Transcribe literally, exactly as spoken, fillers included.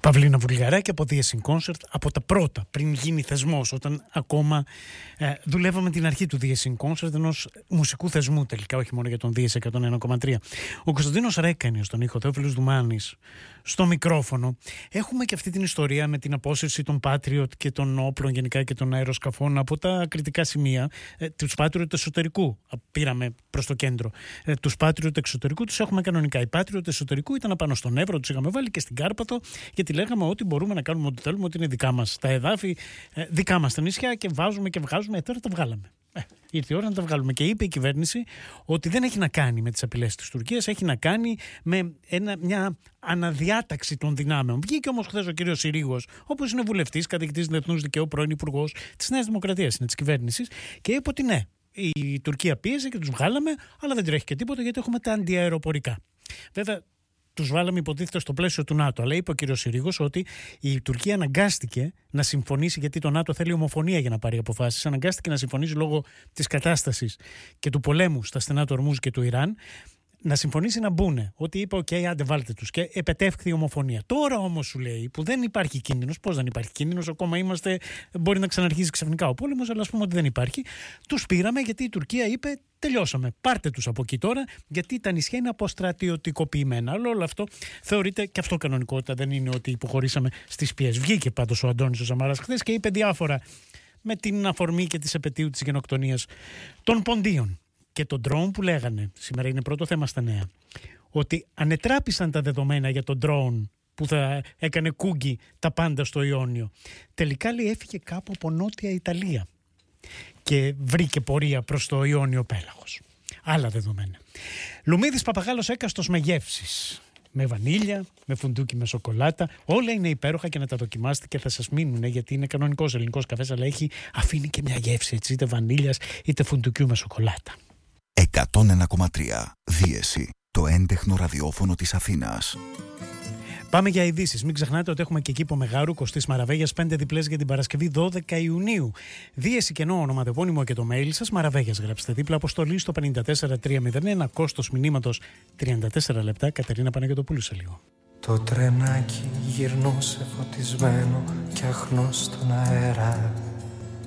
Παυλίνα Βουλγαράκη από Διεσιν Concert, από τα πρώτα, πριν γίνει θεσμός, όταν ακόμα ε, δουλεύαμε την αρχή του Διεσιν Concert, ενός μουσικού θεσμού τελικά, όχι μόνο για τον Διες εκατόν ένα κόμμα τρία. Ο Κωνσταντίνος Ρέκανης στον ήχο, Θεόφιλος Δουμάνης στο μικρόφωνο. Έχουμε και αυτή την ιστορία με την απόσυρση των Patriot και των όπλων γενικά και των αεροσκαφών από τα κριτικά σημεία. Ε, τους Patriot εσωτερικού πήραμε προς το κέντρο. Ε, τους Patriot εξωτερικού τους έχουμε κανονικά. Οι Patriot εσωτερικού ήταν απάνω στον Εύρο, τους είχαμε βάλει και στην Κάρπατο, γιατί λέγαμε ότι μπορούμε να κάνουμε ό,τι θέλουμε, ότι είναι δικά μας τα εδάφη, ε, δικά μας τα νησιά και βάζουμε και βγάζουμε. Ε, τώρα τα βγάλαμε. Ε, ήρθε η ώρα να τα βγάλουμε. Και είπε η κυβέρνηση ότι δεν έχει να κάνει με τις απειλές της Τουρκίας, έχει να κάνει με ένα, μια αναδιάταξη των δυνάμεων. Βγήκε όμως χθες ο κύριος Συρίγος, όπως είναι βουλευτής, καθηγητής διεθνούς δικαίου, πρώην υπουργός της Νέας Δημοκρατίας, είναι της κυβέρνησης, και είπε ότι ναι, η Τουρκία πίεζε και τους βγάλαμε, αλλά δεν τρέχει και τίποτα γιατί έχουμε τα αντιαεροπορικά. Βέβαια, τους βάλαμε υποτίθεται στο πλαίσιο του ΝΑΤΟ. Αλλά είπε ο κ. Συρίγος ότι η Τουρκία αναγκάστηκε να συμφωνήσει, γιατί το ΝΑΤΟ θέλει ομοφωνία για να πάρει αποφάσεις. Αναγκάστηκε να συμφωνήσει λόγω της κατάστασης και του πολέμου στα στενά του Ορμούζ και του Ιράν, να συμφωνήσει να μπουνε. Ότι είπε: OK, άντε βάλτε τους. Και επετεύχθη η ομοφωνία. Τώρα όμως σου λέει που δεν υπάρχει κίνδυνος. Πώς δεν υπάρχει κίνδυνος, ακόμα είμαστε. Μπορεί να ξαναρχίσει ξαφνικά ο πόλεμος, αλλά ας πούμε ότι δεν υπάρχει. Τους πήραμε γιατί η Τουρκία είπε: τελειώσαμε. Πάρτε τους από εκεί τώρα, γιατί τα νησιά είναι αποστρατιωτικοποιημένα. Αλλά όλο αυτό θεωρείται και αυτό κανονικότητα. Δεν είναι ότι υποχωρήσαμε στις πιέσεις. Βγήκε πάντως ο Αντώνης ο Σαμάρας χθες και είπε διάφορα με την αφορμή και της επετείου της γενοκτονίας των Ποντίων. Και τον drone που λέγανε, σήμερα είναι πρώτο θέμα στα νέα, ότι ανετράπησαν τα δεδομένα για τον drone που θα έκανε κούγκι τα πάντα στο Ιόνιο. Τελικά λέει έφυγε κάπου από Νότια Ιταλία και βρήκε πορεία προς το Ιόνιο πέλαγος. Άλλα δεδομένα. Λουμίδης Παπαγάλος έκαστος με γεύσεις. Με βανίλια, με φουντούκι, με σοκολάτα. Όλα είναι υπέροχα και να τα δοκιμάσετε και θα σας μείνουν, γιατί είναι κανονικός ελληνικός καφές, αλλά έχει, αφήνει και μια γεύση, έτσι, είτε βανίλιας είτε φουντουκιού με σοκολάτα. εκατόν ένα κόμμα τρία Δίεση, το έντεχνο ραδιόφωνο της Αθήνας. Πάμε για ειδήσεις. Μην ξεχνάτε ότι έχουμε και κήπο Μεγάρου, Κωστής Μαραβέγιας, πέντε διπλές για την Παρασκευή δώδεκα Ιουνίου. Δίεση κενό ονοματεπώνυμο και το mail σας, Μαραβέγιας γράψτε δίπλα, αποστολή στο πέντε τέσσερα τρία μηδέν ένα, κόστος μηνύματος τριάντα τέσσερα λεπτά. Κατερίνα Παναγιωτοπούλου σε λίγο. Το τρενάκι γυρνούσε φωτισμένο κι αχνό στον αέρα.